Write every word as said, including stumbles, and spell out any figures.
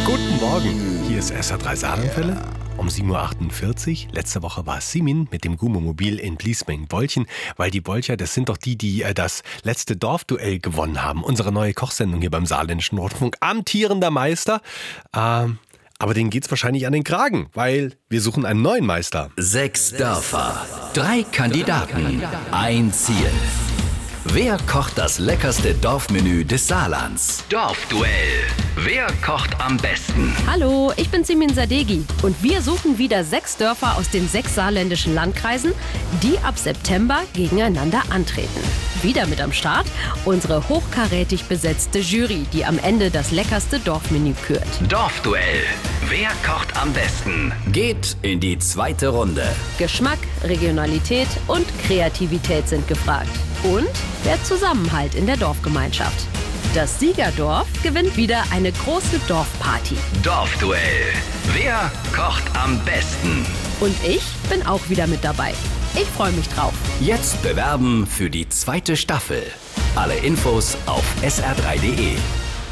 Guten Morgen, hier ist S R drei Saarlandwelle um sieben Uhr achtundvierzig. Letzte Woche war Simin mit dem Gummomobil in Bliesming-Bolchen, weil die Bolcher, das sind doch die, die äh, das letzte Dorfduell gewonnen haben. Unsere neue Kochsendung hier beim Saarländischen Rundfunk. Amtierender Meister. Ähm, aber denen geht's wahrscheinlich an den Kragen, weil wir suchen einen neuen Meister. Sechs Dörfer, drei Kandidaten, ein Ziel. Wer kocht das leckerste Dorfmenü des Saarlands? Dorfduell. Wer kocht am besten? Hallo, ich bin Simin Sadeghi und wir suchen wieder sechs Dörfer aus den sechs saarländischen Landkreisen, die ab September gegeneinander antreten. Wieder mit am Start unsere hochkarätig besetzte Jury, die am Ende das leckerste Dorfmenü kürt. Dorfduell. Wer kocht am besten? Geht in die zweite Runde. Geschmack, Regionalität und Kreativität sind gefragt. Und der Zusammenhalt in der Dorfgemeinschaft. Das Siegerdorf gewinnt wieder eine große Dorfparty. Dorfduell. Wer kocht am besten? Und ich bin auch wieder mit dabei. Ich freue mich drauf. Jetzt bewerben für die zweite Staffel. Alle Infos auf s r drei punkt d e.